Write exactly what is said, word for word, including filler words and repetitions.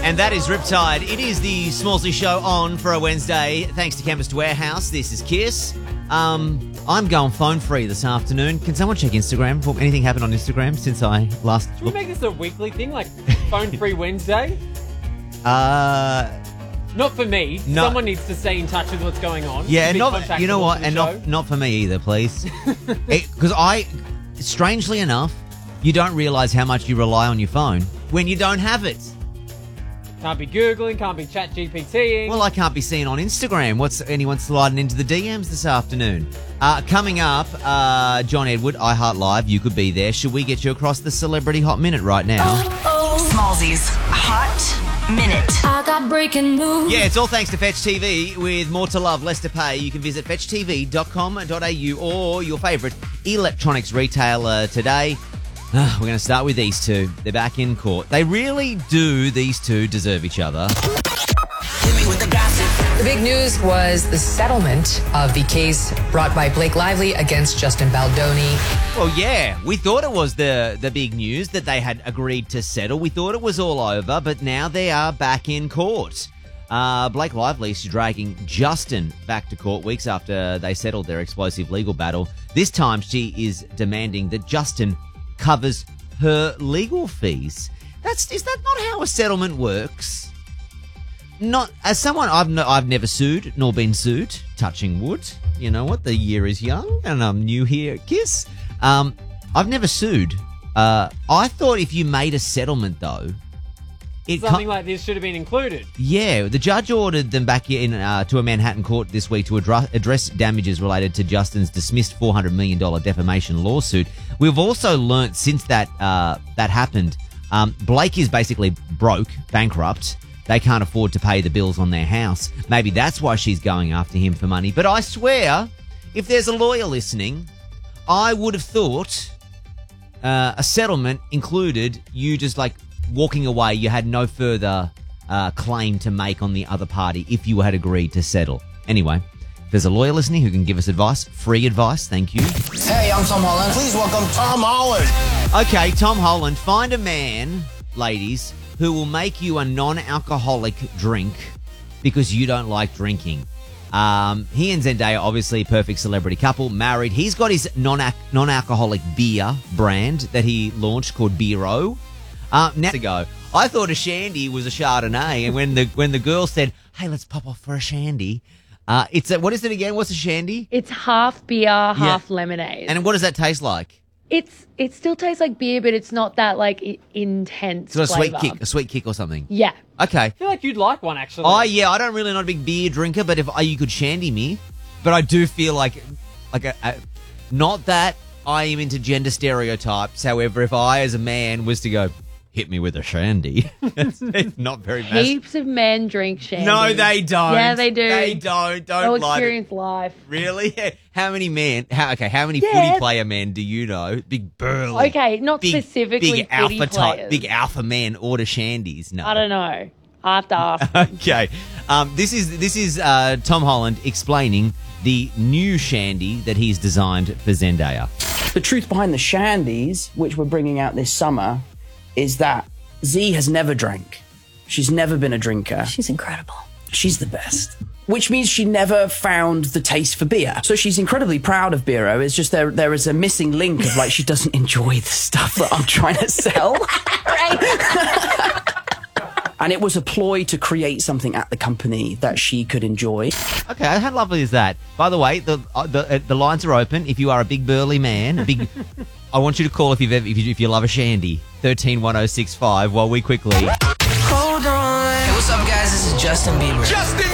And that is Riptide. It is the Smallsy Show on for a Wednesday. Thanks to Chemist Warehouse. This is Kiss. Um, I'm going phone free this afternoon. Can someone check Instagram? Well, anything happened on Instagram since I last... Should we make this a weekly thing, like phone free Wednesday? Uh... Not for me. No. Someone needs to stay in touch with what's going on. Yeah, Be not you know what, and show. not not for me either, please. Because I, strangely enough, you don't realise how much you rely on your phone when you don't have it. Can't be Googling, can't be chat GPTing. Well, I can't be seen on Instagram. What's anyone sliding into the D Ms this afternoon? Uh, coming up, uh, John Edward, iHeart Live, you could be there. Should we get you across the Celebrity Hot Minute right now? Oh, Smallsy's Hot Minute. I got breaking news. Yeah, it's all thanks to Fetch T V. With more to love, less to pay, you can visit fetch t v dot com dot a u or your favourite electronics retailer today. Uh, we're going to start with these two. They're back in court. They really do, these two, deserve each other. The big news was the settlement of the case brought by Blake Lively against Justin Baldoni. Well, yeah, we thought it was the, the big news that they had agreed to settle. We thought it was all over, but now they are back in court. Uh, Blake Lively is dragging Justin back to court weeks after they settled their explosive legal battle. This time she is demanding that Justin covers her legal fees. That's is that not how a settlement works? Not as someone I've no, I've never sued nor been sued. Touching wood. You know what? The year is young, and I'm new here at Kiss. Um, I've never sued. Uh, I thought if you made a settlement though, it Something like this should have been included. Yeah, the judge ordered them back in uh, to a Manhattan court this week to address, address damages related to Justin's dismissed four hundred million dollars defamation lawsuit. We've also learnt since that uh, that happened, um, Blake is basically broke, bankrupt. They can't afford to pay the bills on their house. Maybe that's why she's going after him for money. But I swear, if there's a lawyer listening, I would have thought uh, a settlement included you just like walking away. You had no further uh, claim to make on the other party if you had agreed to settle. Anyway, if there's a lawyer listening who can give us advice, free advice, thank you. Hey, I'm Tom Holland. Please welcome Tom Holland. Okay, Tom Holland, find a man, ladies, who will make you a non-alcoholic drink because you don't like drinking. Um, he and Zendaya, obviously a perfect celebrity couple, married. He's got his non non-alcoholic beer brand that he launched called Beero. Uh, now ago, I thought a shandy was a Chardonnay, and when the when the girl said, "Hey, let's pop off for a shandy," uh, it's a, what is it again? What's a shandy? It's half beer, half lemonade. And what does that taste like? It's it still tastes like beer, but it's not that like I- intense. It's got a sweet flavour. kick, a sweet kick or something. Yeah. Okay. I feel like you'd like one, actually. Oh yeah, I don't really not a big beer drinker, but if uh, you could shandy me, but I do feel like like a, a not that I am into gender stereotypes. However, if I as a man was to go, hit me with a shandy. it's, it's not very massive. Heaps of men drink shandy. No, they don't. Yeah, they do. They don't. Don't They'll lie. experience life. Really? How many men? How, okay, how many Yeah. footy player men do you know? Big burly. Okay, not big, specifically big footy alpha type, players. big alpha men order shandies. No, I don't know. I have to ask. Okay, um, this is this is uh, Tom Holland explaining the new shandy that he's designed for Zendaya. The truth behind the shandies, which we're bringing out this summer, is that Z has never drank. She's never been a drinker. She's incredible. She's the best. Which means she never found the taste for beer. So she's incredibly proud of Beero. It's just there there is a missing link of like she doesn't enjoy the stuff that I'm trying to sell. And it was a ploy to create something at the company that she could enjoy. Okay, how lovely is that? By the way, the uh, the, uh, the lines are open. If you are a big burly man, a big, I want you to call if you've ever, if you if you love a shandy. Thirteen one zero six five. While we quickly. Hold on. Hey, what's up, guys? This is Justin Bieber. Justin